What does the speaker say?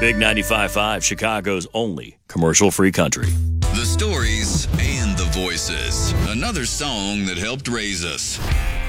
Big 95.5, Chicago's only commercial-free country. The stories and the voices. Another song that helped raise us.